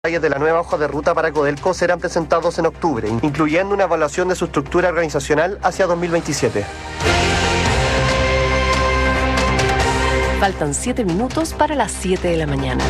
Detalles de la nueva hoja de ruta para Codelco serán presentados en octubre, incluyendo una evaluación de su estructura organizacional hacia 2027. Faltan 7 minutos para las 7 de la mañana.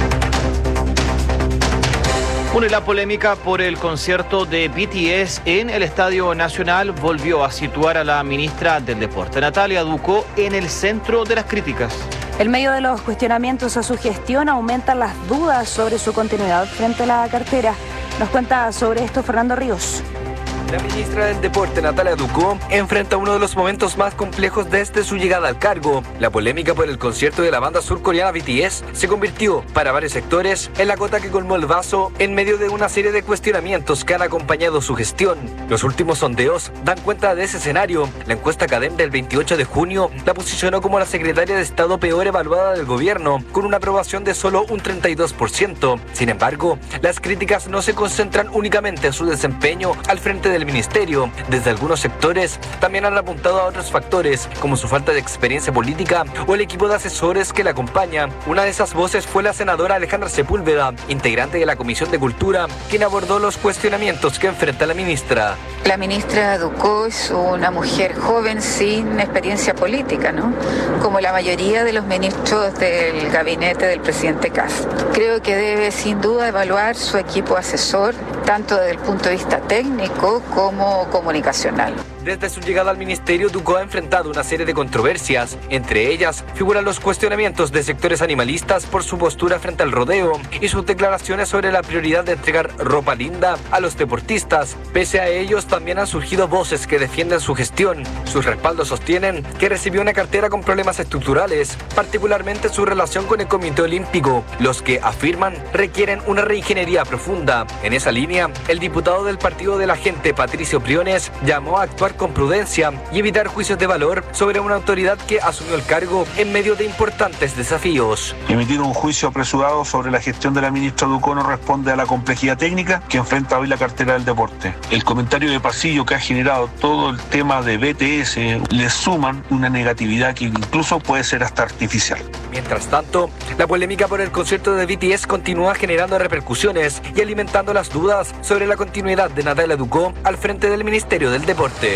Bueno, y la polémica por el concierto de BTS en el Estadio Nacional volvió a situar a la ministra del Deporte, Natalia Ducó, en el centro de las críticas. En medio de los cuestionamientos a su gestión aumentan las dudas sobre su continuidad frente a la cartera. Nos cuenta sobre esto Fernando Ríos. La ministra del Deporte, Natalia Ducó, enfrenta uno de los momentos más complejos desde su llegada al cargo. La polémica por el concierto de la banda surcoreana BTS se convirtió, para varios sectores, en la gota que colmó el vaso en medio de una serie de cuestionamientos que han acompañado su gestión. Los últimos sondeos dan cuenta de ese escenario. La encuesta Cadem del 28 de junio la posicionó como la secretaria de Estado peor evaluada del gobierno, con una aprobación de solo un 32%. Sin embargo, las críticas no se concentran únicamente en su desempeño al frente del ministerio. Desde algunos sectores también han apuntado a otros factores, como su falta de experiencia política o el equipo de asesores que la acompaña. Una de esas voces fue la senadora Alejandra Sepúlveda, integrante de la Comisión de Cultura, quien abordó los cuestionamientos que enfrenta la ministra. La ministra Ducó es una mujer joven sin experiencia política, ¿no? Como la mayoría de los ministros del gabinete del presidente Kast. Creo que debe sin duda evaluar su equipo asesor, tanto desde el punto de vista técnico como comunicacional. Desde su llegada al ministerio, Ducó ha enfrentado una serie de controversias. Entre ellas figuran los cuestionamientos de sectores animalistas por su postura frente al rodeo y sus declaraciones sobre la prioridad de entregar ropa linda a los deportistas. Pese a ellos, también han surgido voces que defienden su gestión. Sus respaldos sostienen que recibió una cartera con problemas estructurales, particularmente su relación con el Comité Olímpico, los que afirman requieren una reingeniería profunda. En esa línea, el diputado del Partido de la Gente, Patricio Briones, llamó a actuar con prudencia y evitar juicios de valor sobre una autoridad que asumió el cargo en medio de importantes desafíos. Emitir un juicio apresurado sobre la gestión de la ministra Ducó no responde a la complejidad técnica que enfrenta hoy la cartera del deporte. El comentario de pasillo que ha generado todo el tema de BTS le suman una negatividad que incluso puede ser hasta artificial. Mientras tanto, la polémica por el concierto de BTS continúa generando repercusiones y alimentando las dudas sobre la continuidad de Natalia Ducó al frente del Ministerio del Deporte.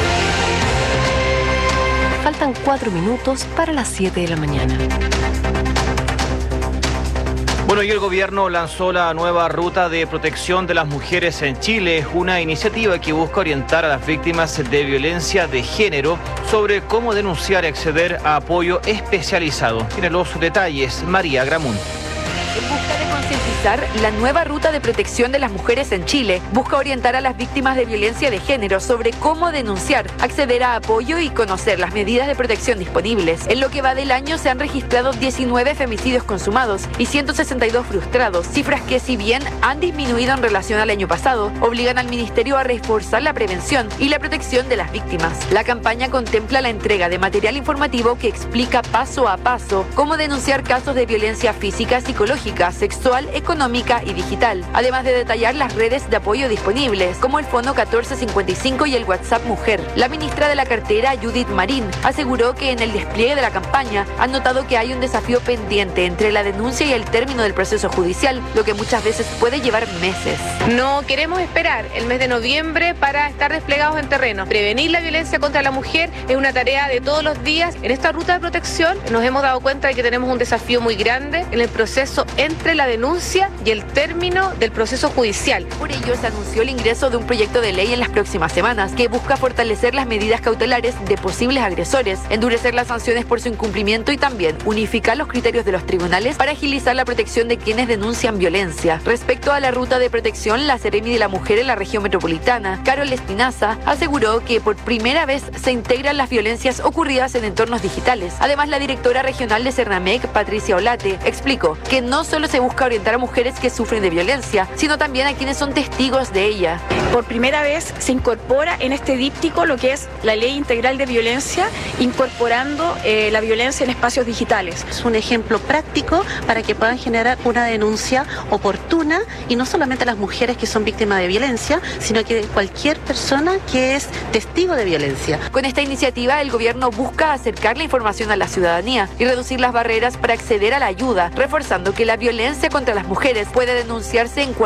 Faltan 4 minutos para las 7 de la mañana. Bueno, y el gobierno lanzó la nueva ruta de protección de las mujeres en Chile, una iniciativa que busca orientar a las víctimas de violencia de género sobre cómo denunciar y acceder a apoyo especializado. Tiene los detalles María Gramún. En busca de concientizar, la nueva ruta de protección de las mujeres en Chile busca orientar a las víctimas de violencia de género sobre cómo denunciar, acceder a apoyo y conocer las medidas de protección disponibles. En lo que va del año se han registrado 19 femicidios consumados y 162 frustrados, cifras que, si bien han disminuido en relación al año pasado, obligan al Ministerio a reforzar la prevención y la protección de las víctimas. La campaña contempla la entrega de material informativo que explica paso a paso cómo denunciar casos de violencia física, psicológica, sexual, económica y digital, además de detallar las redes de apoyo disponibles, como el Fono 1455 y el WhatsApp Mujer. La ministra de la cartera, Judith Marín, aseguró que en el despliegue de la campaña han notado que hay un desafío pendiente entre la denuncia y el término del proceso judicial, lo que muchas veces puede llevar meses. No queremos esperar el mes de noviembre para estar desplegados en terreno. Prevenir la violencia contra la mujer es una tarea de todos los días. En esta ruta de protección nos hemos dado cuenta de que tenemos un desafío muy grande en el proceso entre la denuncia y el término del proceso judicial. Por ello se anunció el ingreso de un proyecto de ley en las próximas semanas que busca fortalecer las medidas cautelares de posibles agresores, endurecer las sanciones por su incumplimiento y también unificar los criterios de los tribunales para agilizar la protección de quienes denuncian violencia. Respecto a la ruta de protección, la Seremi de la Mujer en la región metropolitana, Carol Espinaza, aseguró que por primera vez se integran las violencias ocurridas en entornos digitales. Además, la directora regional de Cernamec, Patricia Olate, explicó que no solo se busca orientar a mujeres que sufren de violencia, sino también a quienes son testigos de ella. Por primera vez se incorpora en este díptico lo que es la Ley Integral de Violencia, incorporando la violencia en espacios digitales. Es un ejemplo práctico para que puedan generar una denuncia oportuna, y no solamente las mujeres que son víctimas de violencia, sino que cualquier persona que es testigo de violencia. Con esta iniciativa, el gobierno busca acercar la información a la ciudadanía y reducir las barreras para acceder a la ayuda, reforzando que la violencia contra las mujeres mujeres puede denunciarse en